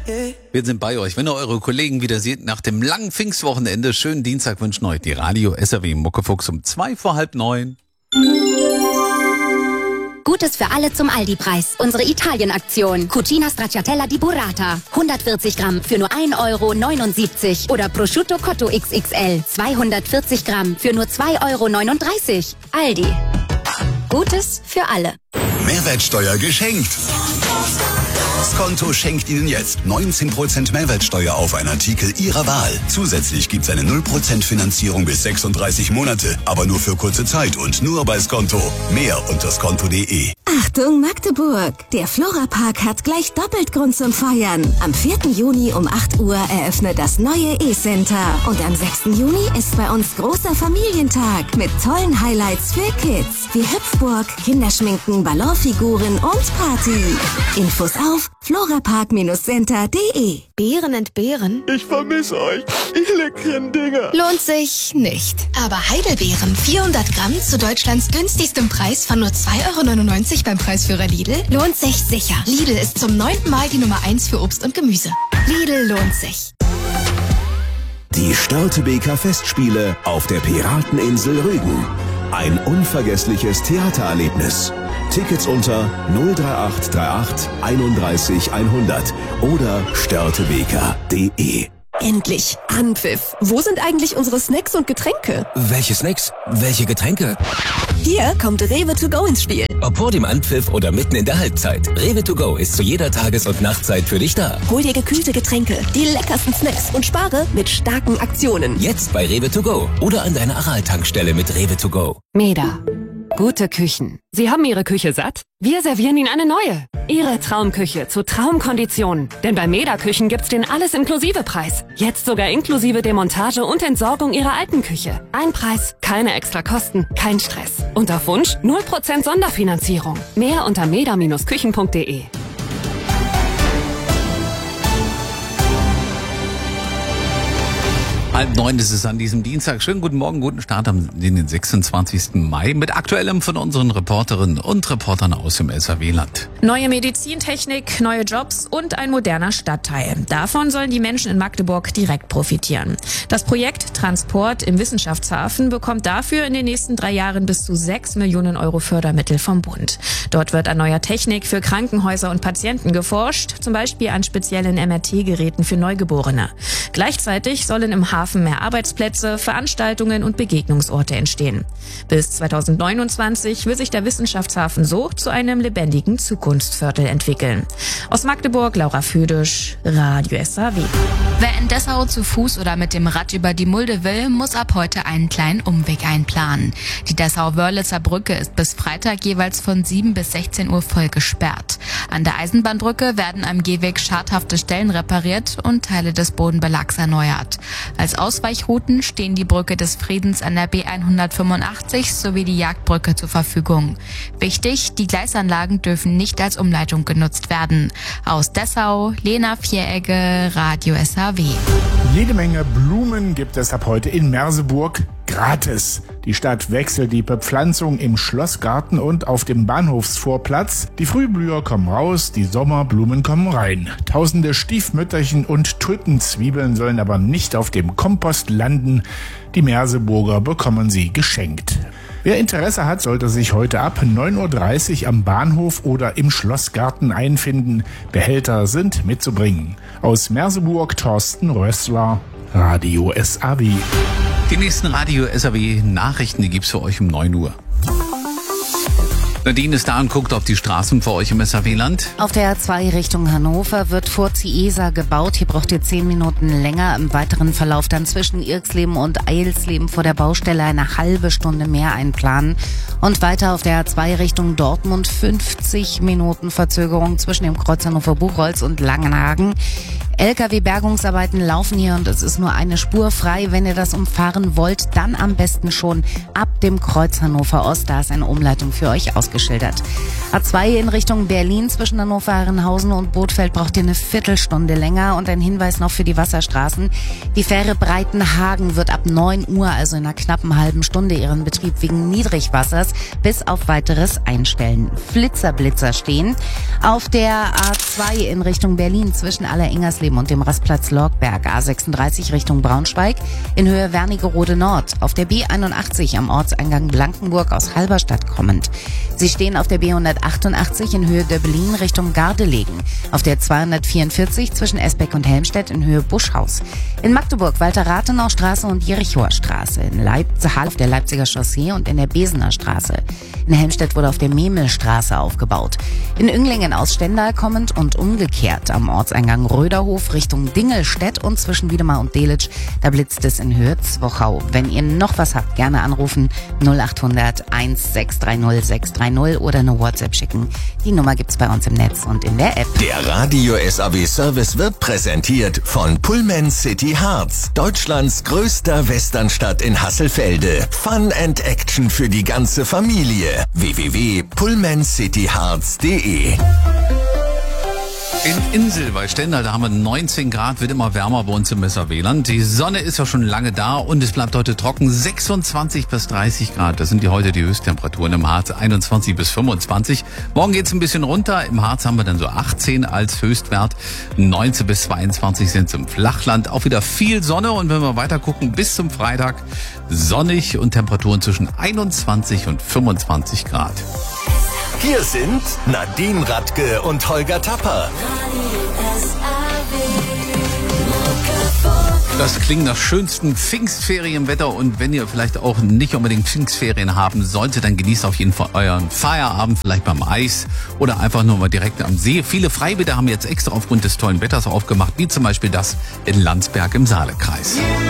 Wir sind bei euch. Wenn ihr eure Kollegen wieder seht, nach dem langen Pfingstwochenende, schönen Dienstag wünschen euch die Radio SAW Muckefuchs um 8:45. Gutes für alle zum Aldi-Preis. Unsere Italien-Aktion. Cucina Stracciatella di Burrata. 140 Gramm für nur 1,79 € Oder Prosciutto Cotto XXL. 240 Gramm für nur 2,39 €. Aldi. Gutes für alle. Mehrwertsteuer geschenkt. Skonto schenkt Ihnen jetzt 19% Mehrwertsteuer auf einen Artikel Ihrer Wahl. Zusätzlich gibt's eine 0% Finanzierung bis 36 Monate, aber nur für kurze Zeit und nur bei Skonto. Mehr unter skonto.de. Achtung Magdeburg! Der Florapark hat gleich doppelt Grund zum Feiern. Am 4. Juni um 8 Uhr eröffnet das neue E-Center. Und am 6. Juni ist bei uns großer Familientag mit tollen Highlights für Kids. Wie Hüpfburg, Kinderschminken, Ballonfiguren und Party. Infos auf florapark-center.de. Beeren entbehren? Ich vermisse euch, ihr leckeren Dinger. Lohnt sich nicht. Aber Heidelbeeren, 400 Gramm zu Deutschlands günstigstem Preis von nur 2,99 € beim Preisführer Lidl, lohnt sich sicher. Lidl ist zum 9. Mal die Nummer 1 für Obst und Gemüse. Lidl lohnt sich. Die Störtebeker Festspiele auf der Pirateninsel Rügen. Ein unvergessliches Theatererlebnis. Tickets unter 03838 31 100 oder störtebeker.de. Endlich Anpfiff. Wo sind eigentlich unsere Snacks und Getränke? Welche Snacks? Welche Getränke? Hier kommt Rewe to go ins Spiel. Ob vor dem Anpfiff oder mitten in der Halbzeit. Rewe to go ist zu jeder Tages- und Nachtzeit für dich da. Hol dir gekühlte Getränke, die leckersten Snacks und spare mit starken Aktionen. Jetzt bei Rewe to go oder an deiner Aral-Tankstelle mit Rewe to go. Meda. Gute Küchen. Sie haben Ihre Küche satt? Wir servieren Ihnen eine neue. Ihre Traumküche zu Traumkonditionen. Denn bei Meda Küchen gibt's den Alles-Inklusive-Preis. Jetzt sogar inklusive Demontage und Entsorgung Ihrer alten Küche. Ein Preis, keine extra Kosten, kein Stress. Und auf Wunsch 0% Sonderfinanzierung. Mehr unter meda-küchen.de. 8:30 ist es an diesem Dienstag. Schönen guten Morgen, guten Start am den 26. Mai mit Aktuellem von unseren Reporterinnen und Reportern aus dem SAW-Land. Neue Medizintechnik, neue Jobs und ein moderner Stadtteil. Davon sollen die Menschen in Magdeburg direkt profitieren. Das Projekt Transport im Wissenschaftshafen bekommt dafür in den nächsten 3 Jahren bis zu 6 Millionen € Fördermittel vom Bund. Dort wird an neuer Technik für Krankenhäuser und Patienten geforscht, zum Beispiel an speziellen MRT-Geräten für Neugeborene. Gleichzeitig sollen im Hafen mehr Arbeitsplätze, Veranstaltungen und Begegnungsorte entstehen. Bis 2029 will sich der Wissenschaftshafen so zu einem lebendigen Zukunftsviertel entwickeln. Aus Magdeburg, Laura Füdisch, Radio SAW. Wer in Dessau zu Fuß oder mit dem Rad über die Mulde will, muss ab heute einen kleinen Umweg einplanen. Die Dessau-Wörlitzer Brücke ist bis Freitag jeweils von 7 bis 16 Uhr voll gesperrt. An der Eisenbahnbrücke werden am Gehweg schadhafte Stellen repariert und Teile des Bodenbelags erneuert. Als Ausweichrouten stehen die Brücke des Friedens an der B185 sowie die Jagdbrücke zur Verfügung. Wichtig, die Gleisanlagen dürfen nicht als Umleitung genutzt werden. Aus Dessau, Lena Vieregge, Radio SAW. Jede Menge Blumen gibt es ab heute in Merseburg gratis. Die Stadt wechselt die Bepflanzung im Schlossgarten und auf dem Bahnhofsvorplatz. Die Frühblüher kommen raus, die Sommerblumen kommen rein. Tausende Stiefmütterchen und Tulpenzwiebeln sollen aber nicht auf dem Kompost landen. Die Merseburger bekommen sie geschenkt. Wer Interesse hat, sollte sich heute ab 9:30 Uhr am Bahnhof oder im Schlossgarten einfinden. Behälter sind mitzubringen. Aus Merseburg Thorsten Rössler, Radio SAW. Die nächsten Radio SAW Nachrichten, die gibt's für euch um 9 Uhr. Nadine ist da und guckt auf die Straßen für euch im SAW-Land. Auf der A2 Richtung Hannover wird vor Ziesa gebaut. Hier braucht ihr 10 Minuten länger. Im weiteren Verlauf dann zwischen Irksleben und Eilsleben vor der Baustelle eine halbe Stunde mehr einplanen. Und weiter auf der A2 Richtung Dortmund 50 Minuten Verzögerung zwischen dem Kreuz Hannover-Buchholz und Langenhagen. LKW-Bergungsarbeiten laufen hier und es ist nur eine Spur frei. Wenn ihr das umfahren wollt, dann am besten schon ab dem Kreuz Hannover Ost. Da ist eine Umleitung für euch ausgeschildert. A2 in Richtung Berlin zwischen Hannover, Herrenhausen und Bothfeld braucht ihr eine Viertelstunde länger. Und ein Hinweis noch für die Wasserstraßen. Die Fähre Breitenhagen wird ab 9 Uhr, also in einer knappen halben Stunde, ihren Betrieb wegen Niedrigwassers bis auf weiteres einstellen. Blitzer stehen. Auf der A2 in Richtung Berlin zwischen Aller-Ingersleben und dem Rastplatz Lorgberg. A36 Richtung Braunschweig in Höhe Wernigerode Nord. Auf der B81 am Ortseingang Blankenburg aus Halberstadt kommend. Sie stehen auf der B188 in Höhe Döbbelin Richtung Gardelegen. Auf der 244 zwischen Esbeck und Helmstedt in Höhe Buschhaus. In Magdeburg Walter-Rathenau Straße und Jerichoer Straße. In Leipzig auf der Leipziger Chaussee und in der Besener Straße. In Helmstedt wurde auf der Memelstraße aufgebaut. In Önglingen aus Stendal kommend und umgekehrt am Ortseingang Röderhof Richtung Dingelstedt und zwischen Wiedemar und Delitzsch. Da blitzt es in Höhe Zwochau. Wenn ihr noch was habt, gerne anrufen 0800 1630 630 oder eine WhatsApp schicken. Die Nummer gibt's bei uns im Netz und in der App. Der Radio SAW Service wird präsentiert von Pullman City Harz, Deutschlands größter Westernstadt in Hasselfelde. Fun and Action für die ganze Familie. www.pullmancityharz.de. In Insel bei Stendal, da haben wir 19 Grad, wird immer wärmer bei uns im Messerweland. Die Sonne ist ja schon lange da und es bleibt heute trocken. 26 bis 30 Grad, das sind heute die Höchsttemperaturen im Harz. 21 bis 25. Morgen geht's ein bisschen runter. Im Harz haben wir dann so 18 als Höchstwert. 19 bis 22 sind es im Flachland. Auch wieder viel Sonne und wenn wir weiter gucken, bis zum Freitag sonnig und Temperaturen zwischen 21 und 25 Grad. Hier sind Nadine Radke und Holger Tapper. Das klingt nach schönsten Pfingstferienwetter und wenn ihr vielleicht auch nicht unbedingt Pfingstferien haben solltet, dann genießt auf jeden Fall euren Feierabend, vielleicht beim Eis oder einfach nur mal direkt am See. Viele Freibäder haben jetzt extra aufgrund des tollen Wetters aufgemacht, wie zum Beispiel das in Landsberg im Saalekreis.